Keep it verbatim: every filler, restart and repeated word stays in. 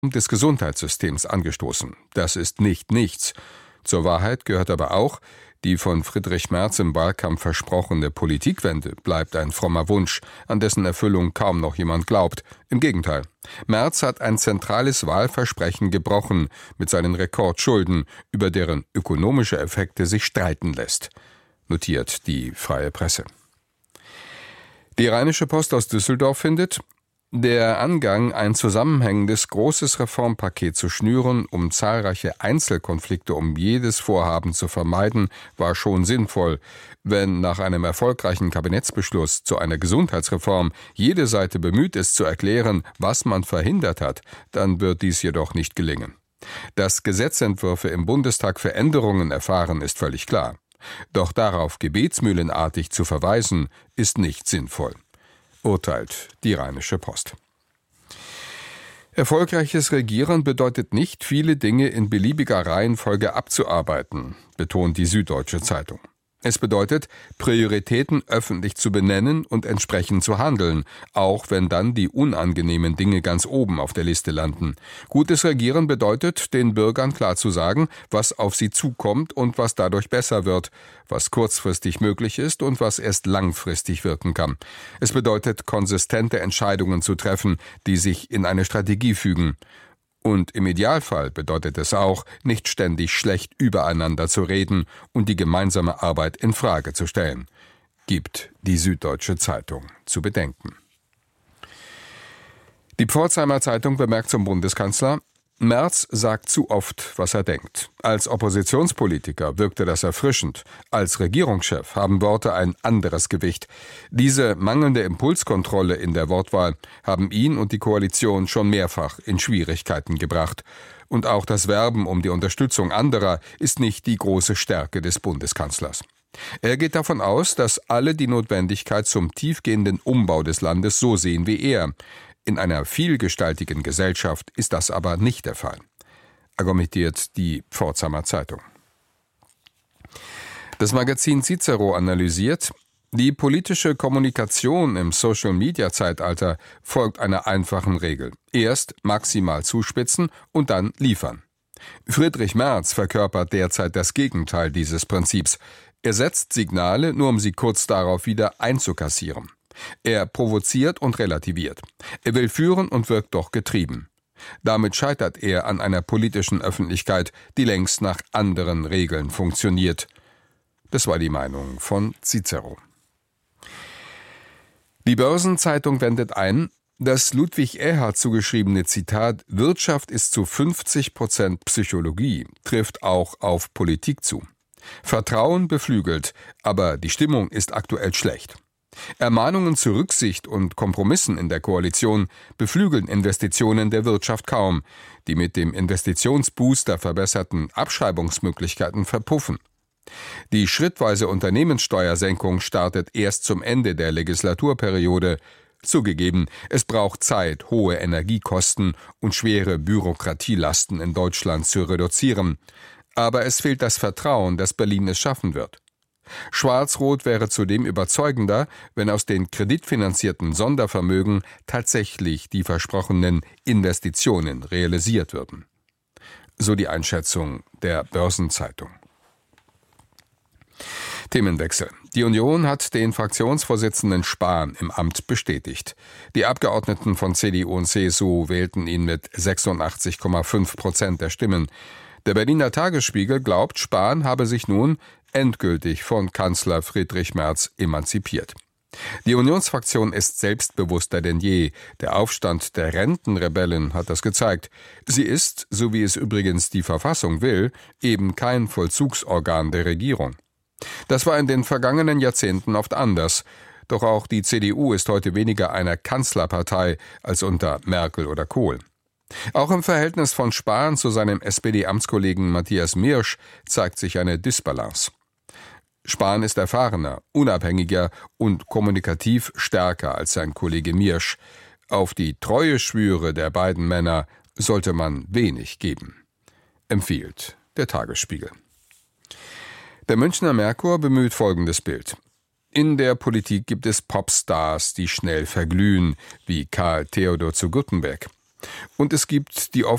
des Gesundheitssystems angestoßen. Das ist nicht nichts. Zur Wahrheit gehört aber auch, die von Friedrich Merz im Wahlkampf versprochene Politikwende bleibt ein frommer Wunsch, an dessen Erfüllung kaum noch jemand glaubt. Im Gegenteil. Merz hat ein zentrales Wahlversprechen gebrochen mit seinen Rekordschulden, über deren ökonomische Effekte sich streiten lässt, notiert die Freie Presse. Die Rheinische Post aus Düsseldorf findet: Der Angang, ein zusammenhängendes, großes Reformpaket zu schnüren, um zahlreiche Einzelkonflikte um jedes Vorhaben zu vermeiden, war schon sinnvoll. Wenn nach einem erfolgreichen Kabinettsbeschluss zu einer Gesundheitsreform jede Seite bemüht ist zu erklären, was man verhindert hat, dann wird dies jedoch nicht gelingen. Dass Gesetzentwürfe im Bundestag Veränderungen erfahren, ist völlig klar. Doch darauf gebetsmühlenartig zu verweisen, ist nicht sinnvoll, urteilt die Rheinische Post. Erfolgreiches Regieren bedeutet nicht, viele Dinge in beliebiger Reihenfolge abzuarbeiten, betont die Süddeutsche Zeitung. Es bedeutet, Prioritäten öffentlich zu benennen und entsprechend zu handeln, auch wenn dann die unangenehmen Dinge ganz oben auf der Liste landen. Gutes Regieren bedeutet, den Bürgern klar zu sagen, was auf sie zukommt und was dadurch besser wird, was kurzfristig möglich ist und was erst langfristig wirken kann. Es bedeutet, konsistente Entscheidungen zu treffen, die sich in eine Strategie fügen. Und im Idealfall bedeutet es auch, nicht ständig schlecht übereinander zu reden und die gemeinsame Arbeit in Frage zu stellen, gibt die Süddeutsche Zeitung zu bedenken. Die Pforzheimer Zeitung bemerkt zum Bundeskanzler: Merz sagt zu oft, was er denkt. Als Oppositionspolitiker wirkte das erfrischend. Als Regierungschef haben Worte ein anderes Gewicht. Diese mangelnde Impulskontrolle in der Wortwahl haben ihn und die Koalition schon mehrfach in Schwierigkeiten gebracht. Und auch das Werben um die Unterstützung anderer ist nicht die große Stärke des Bundeskanzlers. Er geht davon aus, dass alle die Notwendigkeit zum tiefgehenden Umbau des Landes so sehen wie er. In einer vielgestaltigen Gesellschaft ist das aber nicht der Fall, argumentiert die Pforzheimer Zeitung. Das Magazin Cicero analysiert: Die politische Kommunikation im Social-Media-Zeitalter folgt einer einfachen Regel. Erst maximal zuspitzen und dann liefern. Friedrich Merz verkörpert derzeit das Gegenteil dieses Prinzips. Er setzt Signale, nur um sie kurz darauf wieder einzukassieren. Er provoziert und relativiert. Er will führen und wirkt doch getrieben. Damit scheitert er an einer politischen Öffentlichkeit, die längst nach anderen Regeln funktioniert. Das war die Meinung von Cicero. Die Börsenzeitung wendet ein: Das Ludwig Erhard zugeschriebene Zitat »Wirtschaft ist zu fünfzig Prozent Psychologie« trifft auch auf Politik zu. Vertrauen beflügelt, aber die Stimmung ist aktuell schlecht. Ermahnungen zu Rücksicht und Kompromissen in der Koalition beflügeln Investitionen der Wirtschaft kaum, die mit dem Investitionsbooster verbesserten Abschreibungsmöglichkeiten verpuffen. Die schrittweise Unternehmenssteuersenkung startet erst zum Ende der Legislaturperiode. Zugegeben, es braucht Zeit, hohe Energiekosten und schwere Bürokratielasten in Deutschland zu reduzieren. Aber es fehlt das Vertrauen, dass Berlin es schaffen wird. Schwarz-Rot wäre zudem überzeugender, wenn aus den kreditfinanzierten Sondervermögen tatsächlich die versprochenen Investitionen realisiert würden. So die Einschätzung der Börsenzeitung. Themenwechsel. Die Union hat den Fraktionsvorsitzenden Spahn im Amt bestätigt. Die Abgeordneten von C D U und C S U wählten ihn mit sechsundachtzig Komma fünf Prozent der Stimmen. Der Berliner Tagesspiegel glaubt, Spahn habe sich nun endgültig von Kanzler Friedrich Merz emanzipiert. Die Unionsfraktion ist selbstbewusster denn je. Der Aufstand der Rentenrebellen hat das gezeigt. Sie ist, so wie es übrigens die Verfassung will, eben kein Vollzugsorgan der Regierung. Das war in den vergangenen Jahrzehnten oft anders. Doch auch die C D U ist heute weniger eine Kanzlerpartei als unter Merkel oder Kohl. Auch im Verhältnis von Spahn zu seinem S P D-Amtskollegen Matthias Mirsch zeigt sich eine Dysbalance. Spahn ist erfahrener, unabhängiger und kommunikativ stärker als sein Kollege Mirsch. Auf die Treueschwüre der beiden Männer sollte man wenig geben, empfiehlt der Tagesspiegel. Der Münchner Merkur bemüht folgendes Bild: In der Politik gibt es Popstars, die schnell verglühen, wie Karl Theodor zu Guttenberg. Und es gibt die oft